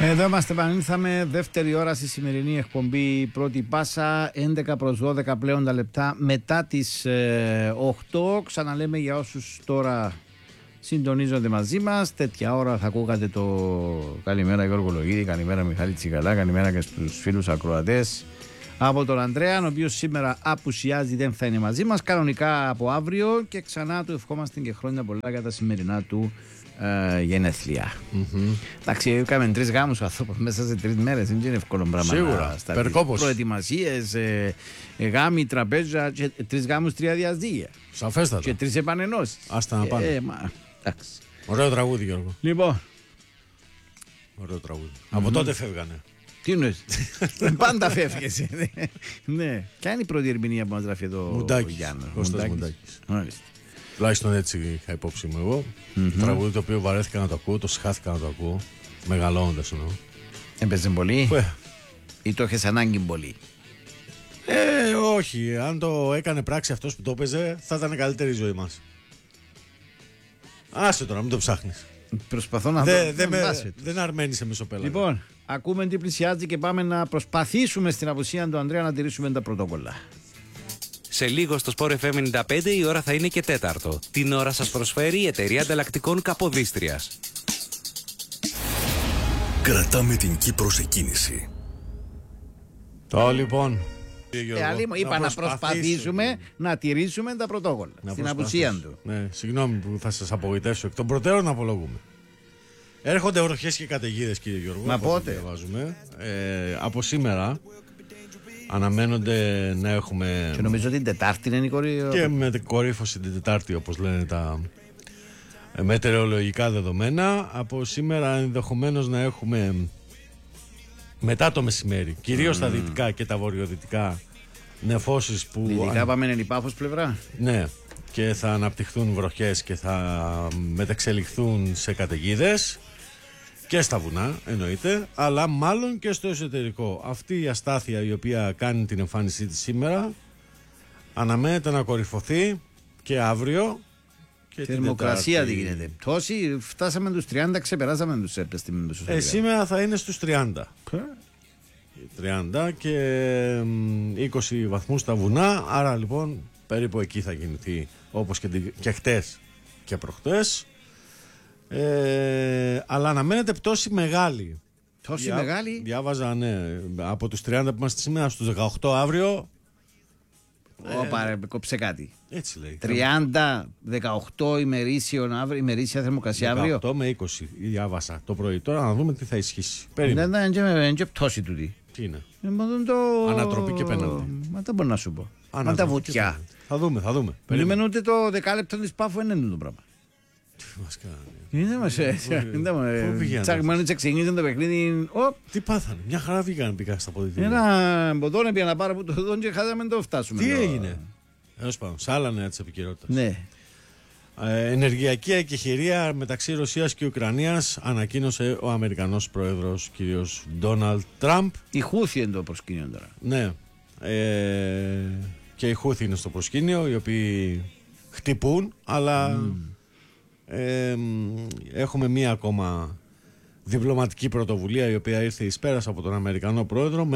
Εδώ είμαστε, επανήλθαμε. Δεύτερη ώρα στη σημερινή εκπομπή. Πρώτη πάσα, 11 προς 12 πλέον τα λεπτά μετά τις 8. Ξαναλέμε για όσους τώρα συντονίζονται μαζί μας. Τέτοια ώρα θα ακούγατε το καλημέρα Γιώργο Λογίδη, καλημέρα Μιχάλη Τσικαλά, καλημέρα και στους φίλους ακροατές από τον Ανδρέα, ο οποίος σήμερα απουσιάζει, δεν θα είναι μαζί μας. Κανονικά από αύριο και ξανά του ευχόμαστε και χρόνια πολλά για τα σημερινά του γενέθλια. Εντάξει, έκαμε 3 γάμους ο άνθρωπος μέσα σε 3 μέρες. Δεν είναι εύκολο πράγμα. Σίγουρα. Περκόπος. Προετοιμασίες, γάμοι, τραπέζα, 3 γάμους, 3 διαζύγια. Σαφέστατα. Και 3 επανενώσεις. Άστα να πάνε. Εντάξει. Ωραίο τραγούδι, Γιώργο. Λοιπόν. Ωραίο τραγούδι. Από τότε φεύγανε. Τι εννοείς? Πάντα φεύγεσαι. Ναι. Ποια είναι η πρώτη ερμηνεία που μας γράφει εδώ ο Γιάννος? Κώστας Μουντάκης. Τουλάχιστον έτσι είχα υπόψη μου εγώ. Τραγούδι το οποίο βαρέθηκα να το ακούω, το συχάθηκα να το ακούω. Μεγαλώνοντας εννοώ. Έπαιζε πολύ ή το έχεις ανάγκη πολύ? Όχι. Αν το έκανε πράξη αυτός που το έπαιζε, θα ήταν καλύτερη η ζωή μας. Άσε τώρα, μην το ψάχνεις. Προσπαθώ να δω. Δεν αρμένει σε μεσοπέλαγα. Λοιπόν, ακούμε τι πλησιάζει και πάμε να προσπαθήσουμε στην απουσία του Ανδρέα να τηρήσουμε τα πρωτόκολλα. Σε λίγο στο Sport FM 95 η ώρα θα είναι και 4. Την ώρα σας προσφέρει η εταιρεία ανταλλακτικών Καποδίστριας. Κρατάμε την Κύπρο σε κίνηση. Το λοιπόν. Είπα να προσπαθήσουμε να τηρήσουμε τα πρωτόκολλα στην απουσία του. Ναι, συγγνώμη που θα σας απογοητεύσω. Εκ των προτέρων να απολογούμε. Έρχονται βροχές και καταιγίδες, κύριε Γιώργο. Μα πότε? Από σήμερα αναμένονται να έχουμε. Και νομίζω την Τετάρτη είναι η κορύφωση. Και με την κορύφωση την Τετάρτη, όπως λένε τα μετεωρολογικά δεδομένα. Από σήμερα ενδεχομένως να έχουμε μετά το μεσημέρι, κυρίως στα δυτικά και τα βορειοδυτικά, νεφώσεις που. Δυτικά πάμε εν Πάφος πλευρά. Ναι, και θα αναπτυχθούν βροχές και θα μεταξελιχθούν σε καταιγίδες. Και στα βουνά εννοείται, αλλά μάλλον και στο εσωτερικό. Αυτή η αστάθεια η οποία κάνει την εμφάνισή της σήμερα αναμένεται να κορυφωθεί και αύριο. Και θερμοκρασία τι γίνεται? Τόσοι φτάσαμε τους 30, ξεπεράσαμε τους επιστήμονες. Σήμερα θα είναι στους 30. 30 και 20 βαθμούς στα βουνά, άρα λοιπόν περίπου εκεί θα κινηθεί, όπως και χτες και προχτές. Αλλά αναμένεται πτώση μεγάλη. Πτώση μεγάλη? Διάβαζα, ναι, από τους 30 που είμαστε σήμερα στους 18 αύριο. Όπα, κόψε κάτι. Έτσι λέει. 30-18 ημερήσια θερμοκρασία αύριο. 18 με 20 διάβασα το πρωί. Τώρα να δούμε τι θα ισχύσει. Δεν είναι και πτώση τούτη. Τι είναι? Ανατροπή και πέναντι. Μα δεν μπορώ να σου πω. Μα τα βουτιά. Θα δούμε. Περίμενε ούτε το δεκάλεπτο της Πάφου είναι το πράγμα. Τι μας κάνει? Δεν τσακμένοι ξεκινήσαν το παιχνίδι. Τι πάθανε? Μια χαρά πήγαν στα ποδητήρια. Ένα μποτόν έπια να πάρω από το δόν και χάσαμε να το φτάσουμε. Τι έγινε? Έως πάνω, σε άλλα νέα της επικαιρότητας. Ναι. Ενεργειακή εκεχηρία μεταξύ Ρωσίας και Ουκρανίας ανακοίνωσε ο Αμερικανός πρόεδρος κ. Ντόναλντ Τραμπ. Η Χούθη είναι το προσκήνιο τώρα. Ναι. Και η Χούθη είναι στο προσκήνιο, οι οποίοι χτυπούν, αλλά έχουμε μία ακόμα διπλωματική πρωτοβουλία η οποία ήρθε εις πέρας από τον Αμερικανό πρόεδρο.